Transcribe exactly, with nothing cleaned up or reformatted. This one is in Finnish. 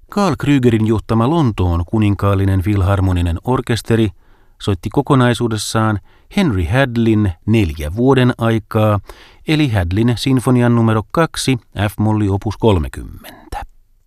Carl Krügerin johtama Lontoon kuninkaallinen filharmoninen orkesteri soitti kokonaisuudessaan Henry Hadlin neljä vuoden aikaa, eli Hadlin sinfonian numero kaksi F-molli opus kolmekymmentä.